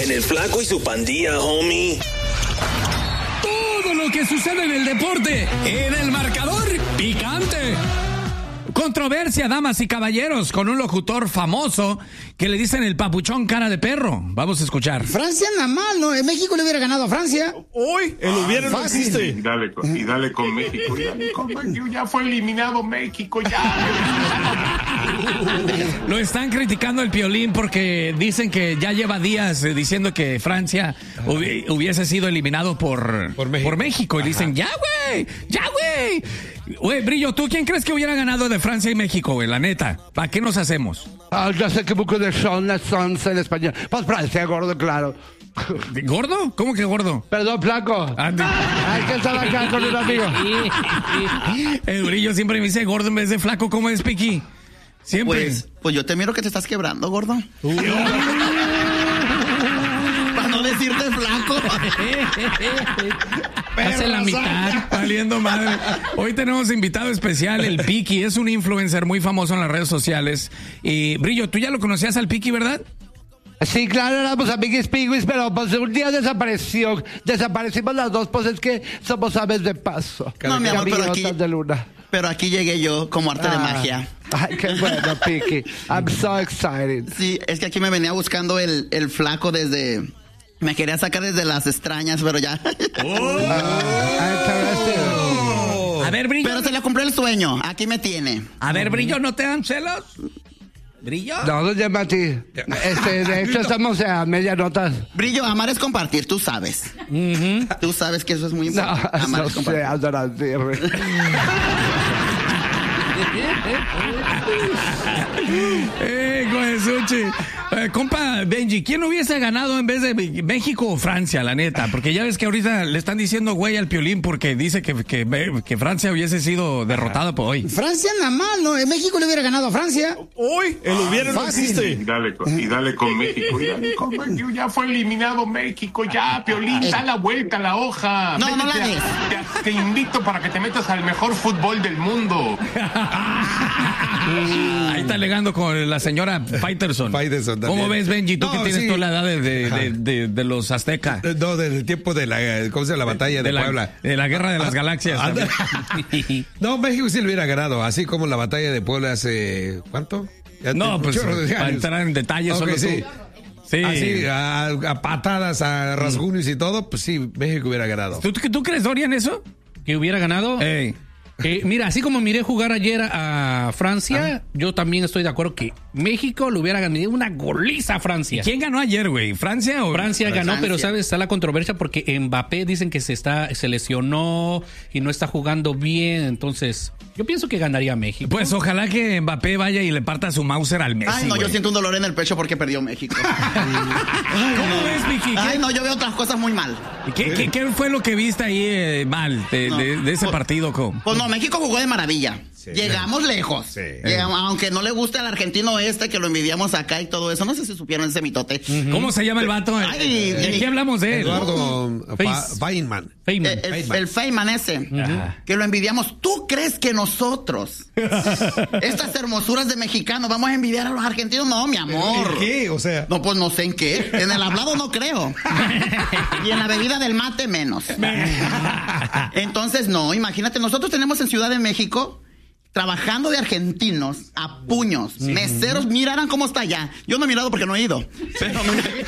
en el Flaco y su pandilla, homie. Todo lo que sucede en el deporte, en el marcador picante. Controversia, damas y caballeros, con un locutor famoso que le dicen el papuchón cara de perro. Vamos a escuchar. Francia nada mal, ¿no? En México le hubiera ganado a Francia. Hoy el hubiera no existe. Y dale con México. Ya fue eliminado México, ya. Lo están criticando el Piolín porque dicen que ya lleva días diciendo que Francia hubiese sido eliminado por México. Y dicen, ya, güey. Güey, Brillo, ¿tú quién crees que hubiera ganado de Francia y México, güey? La neta, ¿para qué nos hacemos? Ya sé que buco de sons en español. Pues Francia, gordo, claro. ¿Gordo? ¿Cómo que gordo? Perdón, flaco. Hay que estar acá con un amigo. El Brillo siempre me dice gordo en vez de flaco. ¿Cómo es, Piqui? Siempre. Pues yo te miro que te estás quebrando, gordo. Para no decirte flaco. Hace la mitad, valiendo madre. Hoy tenemos invitado especial, el Piqui. Es un influencer muy famoso en las redes sociales. Y Brillo, tú ya lo conocías al Piqui, ¿verdad? Sí, claro, éramos amiguis piguis, pero pues un día desapareció. Desaparecimos las dos, pues es que somos aves de paso. No, mi amor, pero aquí llegué yo como arte de magia. Ay, qué bueno, Piqui. I'm so excited. Sí, es que aquí me venía buscando el flaco desde... Me quería sacar desde las extrañas, pero ya. A ver, Brillo. Pero se le cumplió el sueño. Aquí me tiene. A ver, Brillo, ¿no te dan celos? ¿Brillo? No, doña Mati. De hecho, estamos a media nota. Brillo, amar es compartir, tú sabes. Tú sabes que eso es muy importante. No, amar es compartir. Compa Benji, ¿quién hubiese ganado en vez de México o Francia, la neta? Porque ya ves que ahorita le están diciendo güey al Piolín porque dice que Francia hubiese sido derrotada por hoy. Francia nada mal, ¿no? En México le hubiera ganado a Francia. Hoy el hubiera no existe. Y dale con México. Ya fue eliminado México, ya, Piolín, da la vuelta a la hoja. No la des. Te invito para que te metas al mejor fútbol del mundo. Ahí está alegando con la señora Faitelson. ¿Cómo ves, Benji? Tú que tienes toda la edad de los aztecas. No, del tiempo de la, ¿cómo se llama? La batalla de Puebla. De la guerra de las galaxias. No, México sí lo hubiera ganado, así como la batalla de Puebla hace, ¿cuánto? No, pues para entrar en detalles solo sí. tú. Sí. Así, a patadas, a rasguños y todo, pues sí, México hubiera ganado. ¿Tú crees, Dorian, eso? ¿Que hubiera ganado? Mira, así como miré jugar ayer a Francia, yo también estoy de acuerdo que México le hubiera ganado una goliza a Francia. ¿Y quién ganó ayer, güey? ¿Francia o...? Francia ganó, pero ¿sabes? Está la controversia porque Mbappé dicen que se lesionó y no está jugando bien, entonces yo pienso que ganaría México. Pues ojalá que Mbappé vaya y le parta su Mauser al Messi. Ay, no, yo siento un dolor en el pecho porque perdió México. ¿Cómo ves, Vicky? Ay, no, yo veo otras cosas muy mal. ¿Qué fue lo que viste ahí mal de ese partido? Pues no, México jugó de maravilla. Sí, llegamos lejos. Sí. Aunque no le guste al argentino que lo envidiamos acá y todo eso. No sé si supieron ese mitote. ¿Cómo se llama el vato? ¿De qué hablamos de él? Eduardo Feynman. El Feynman ese. Que lo envidiamos. ¿Tú crees que nosotros, estas hermosuras de mexicanos, vamos a envidiar a los argentinos? No, mi amor. ¿En qué? O sea. No, pues no sé en qué. En el hablado no creo. Y en la bebida del mate menos. Entonces, no, imagínate, nosotros tenemos en Ciudad de México trabajando de argentinos a puños, meseros, miraran cómo está allá. Yo no he mirado porque no he ido. Pero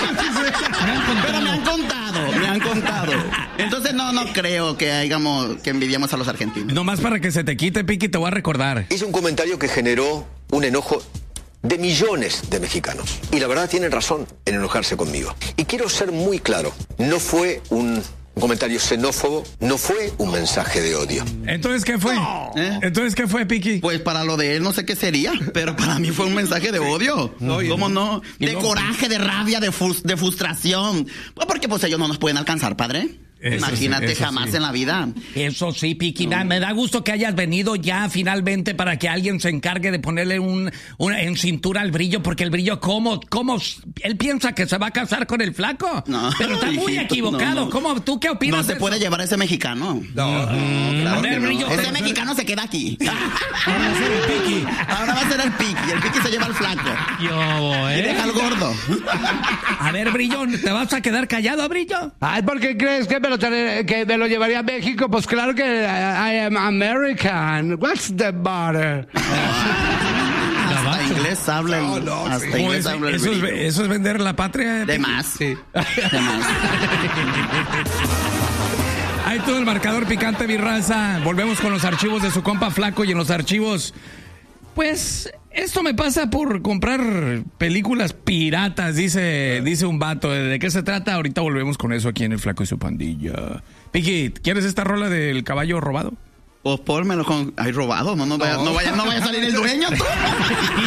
me han contado. Entonces no creo que envidiamos a los argentinos. Nomás para que se te quite, Piqui, te voy a recordar. Hizo un comentario que generó un enojo de millones de mexicanos. Y la verdad tienen razón en enojarse conmigo. Y quiero ser muy claro, no fue un comentario xenófobo, no fue un mensaje de odio. ¿Entonces qué fue? ¿Entonces qué fue, Piqui? Pues para lo de él no sé qué sería, pero para mí fue un mensaje de odio. ¿Cómo no? De coraje, de rabia, de frustración. Pues porque pues ellos no nos pueden alcanzar, padre. Imagínate, jamás en la vida. Eso sí, Piqui, me da gusto que hayas venido ya finalmente para que alguien se encargue de ponerle en cintura al Brillo, porque el Brillo, ¿cómo? Él piensa que se va a casar con el flaco. No, pero está muy equivocado. ¿Cómo? ¿Tú qué opinas? No se puede llevar a ese mexicano. Claro, a ver, Brillo. Ese mexicano se queda aquí. Ahora va a ser el Piqui. Ahora va a ser el Piqui. El Piqui se lleva al flaco. Y deja al gordo. A ver, Brillo, ¿te vas a quedar callado, Brillo? Ay, ¿por qué crees que me lo llevaría a México? Pues claro que I am American. What's the matter? Hasta inglés habla. Hasta inglés habla. Eso es vender la patria. De más. Sí. De más. Ahí todo el marcador picante, mi raza. Volvemos con los archivos de su compa Flaco, y en los archivos, pues, esto me pasa por comprar películas piratas, dice un vato. ¿De qué se trata? Ahorita volvemos con eso aquí en El Flaco y su pandilla. Piqui, ¿quieres esta rola del caballo robado? Pues pónmelo con... ¿Hay robado? No vaya a salir el dueño.